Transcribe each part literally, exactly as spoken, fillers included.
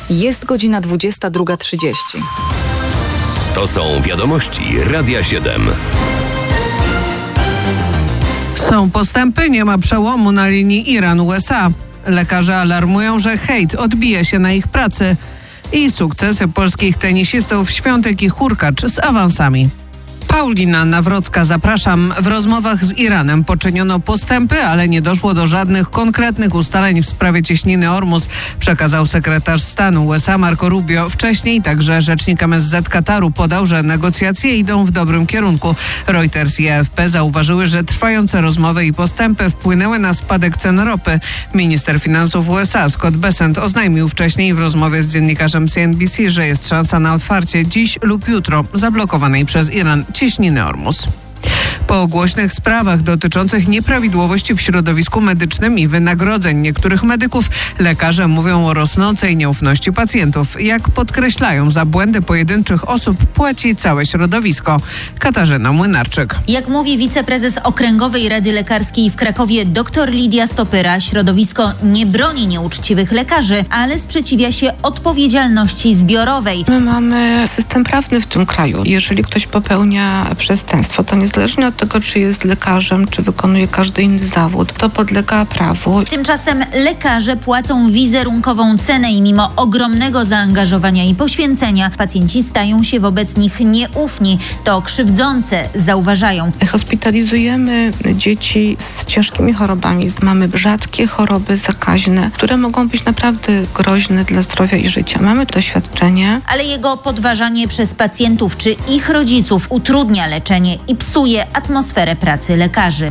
Jest godzina dwudziesta druga trzydzieści. To są wiadomości Radia siedem. Są postępy, nie ma przełomu na linii Iran-U S A. Lekarze alarmują, że hejt odbija się na ich pracy. I sukcesy polskich tenisistów Świątek i Hurkacz z awansami. Paulina Nawrocka, zapraszam. W rozmowach z Iranem poczyniono postępy, ale nie doszło do żadnych konkretnych ustaleń w sprawie cieśniny Ormus, przekazał sekretarz stanu U S A Marco Rubio. Wcześniej także rzecznik M S Z Kataru podał, że negocjacje idą w dobrym kierunku. Reuters i A F P zauważyły, że trwające rozmowy i postępy wpłynęły na spadek cen ropy. Minister finansów U S A Scott Bessent oznajmił wcześniej w rozmowie z dziennikarzem C N B C, że jest szansa na otwarcie dziś lub jutro zablokowanej przez Iran cieśniny Ormus. Po głośnych sprawach dotyczących nieprawidłowości w środowisku medycznym i wynagrodzeń niektórych medyków, lekarze mówią o rosnącej nieufności pacjentów. Jak podkreślają, za błędy pojedynczych osób płaci całe środowisko. Katarzyna Młynarczyk. Jak mówi wiceprezes Okręgowej Rady Lekarskiej w Krakowie dr Lidia Stopyra, środowisko nie broni nieuczciwych lekarzy, ale sprzeciwia się odpowiedzialności zbiorowej. My mamy system prawny w tym kraju. Jeżeli ktoś popełnia przestępstwo, to niezależnie od tego, czy jest lekarzem, czy wykonuje każdy inny zawód, to podlega prawu. Tymczasem lekarze płacą wizerunkową cenę i mimo ogromnego zaangażowania i poświęcenia pacjenci stają się wobec nich nieufni. To krzywdzące, zauważają. Hospitalizujemy dzieci z ciężkimi chorobami. Mamy rzadkie choroby zakaźne, które mogą być naprawdę groźne dla zdrowia i życia. Mamy doświadczenie. Ale jego podważanie przez pacjentów czy ich rodziców utrudnia leczenie i psuje atmosferę pracy lekarzy.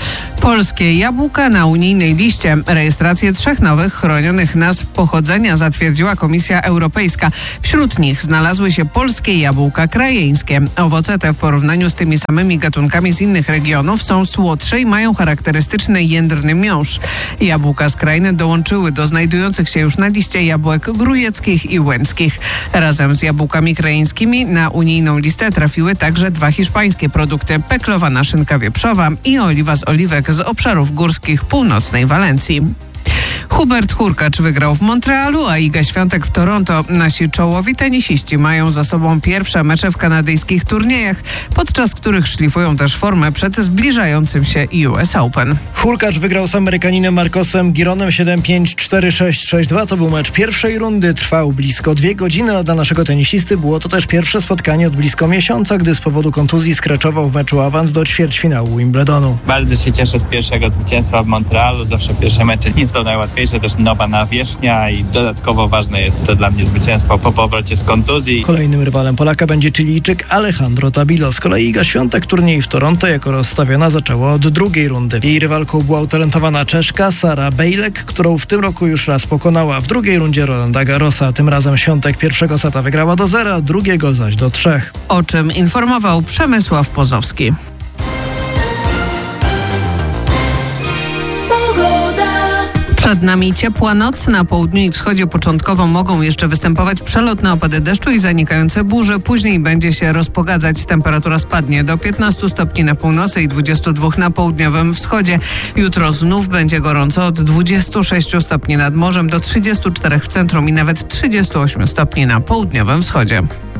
Polskie jabłka na unijnej liście. Rejestrację trzech nowych chronionych nazw pochodzenia zatwierdziła Komisja Europejska. Wśród nich znalazły się polskie jabłka krajeńskie. Owoce te w porównaniu z tymi samymi gatunkami z innych regionów są słodsze i mają charakterystyczny jędrny miąższ. Jabłka z krainy dołączyły do znajdujących się już na liście jabłek grujeckich i łęckich. Razem z jabłkami krajeńskimi na unijną listę trafiły także dwa hiszpańskie produkty: peklowana szynka wieprzowa i oliwa z oliwek z obszarów górskich północnej Walencji. Hubert Hurkacz wygrał w Montrealu, a Iga Świątek w Toronto. Nasi czołowi tenisiści mają za sobą pierwsze mecze w kanadyjskich turniejach, podczas których szlifują też formę przed zbliżającym się U S Open. Hurkacz wygrał z Amerykaninem Marcosem Gironem siedem pięć, cztery sześć, sześć dwa. To był mecz pierwszej rundy, trwał blisko dwie godziny, a dla naszego tenisisty było to też pierwsze spotkanie od blisko miesiąca, gdy z powodu kontuzji skraczował w meczu awans do ćwierćfinału Wimbledonu. Bardzo się cieszę z pierwszego zwycięstwa w Montrealu. Zawsze pierwsze mecze nie są najłatwiejsze, też nowa nawierzchnia i dodatkowo ważne jest to dla mnie zwycięstwo po powrocie z kontuzji. Kolejnym rywalem Polaka będzie Chilijczyk Alejandro Tabilo. Z kolei Iga Świątek turniej w Toronto jako rozstawiona zaczęła od drugiej rundy. Jej rywalką była utalentowana Czeszka Sara Bejlek, którą w tym roku już raz pokonała. W drugiej rundzie Rolanda Garrosa. Tym razem Świątek pierwszego seta wygrała do zera, drugiego zaś do trzech. O czym informował Przemysław Pozowski. Przed nami ciepła noc. Na południu i wschodzie początkowo mogą jeszcze występować przelotne opady deszczu i zanikające burze. Później będzie się rozpogadzać. Temperatura spadnie do piętnastu stopni na północy i dwudziestu dwóch na południowym wschodzie. Jutro znów będzie gorąco od dwudziestu sześciu stopni nad morzem do trzydziestu czterech w centrum i nawet trzydziestu ośmiu stopni na południowym wschodzie.